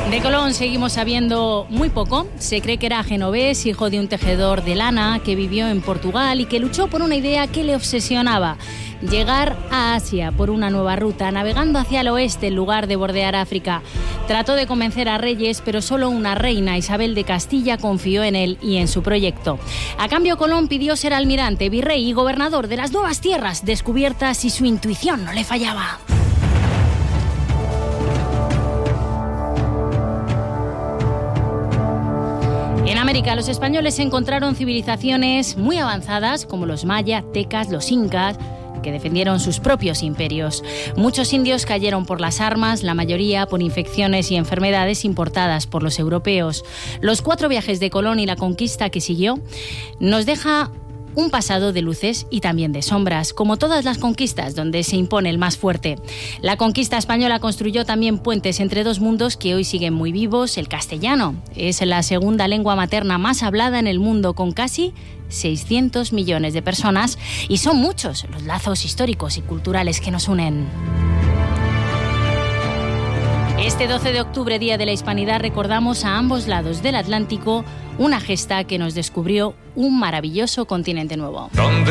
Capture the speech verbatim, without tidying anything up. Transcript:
De Colón seguimos sabiendo muy poco. Se cree que era genovés, hijo de un tejedor de lana que vivió en Portugal y que luchó por una idea que le obsesionaba: llegar a Asia por una nueva ruta, navegando hacia el oeste en lugar de bordear África. Trató de convencer a reyes, pero solo una reina, Isabel de Castilla, confió en él y en su proyecto. A cambio, Colón pidió ser almirante, virrey y gobernador de las nuevas tierras descubiertas, y su intuición no le fallaba. En América, los españoles encontraron civilizaciones muy avanzadas, como los mayas, tecas, los incas, que defendieron sus propios imperios. Muchos indios cayeron por las armas, la mayoría por infecciones y enfermedades importadas por los europeos. Los cuatro viajes de Colón y la conquista que siguió nos deja un pasado de luces y también de sombras, como todas las conquistas donde se impone el más fuerte. La conquista española construyó también puentes entre dos mundos que hoy siguen muy vivos. El castellano es la segunda lengua materna más hablada en el mundo, con casi seiscientos millones de personas, y son muchos los lazos históricos y culturales que nos unen. Este doce de octubre, Día de la Hispanidad, recordamos a ambos lados del Atlántico una gesta que nos descubrió un maravilloso continente nuevo.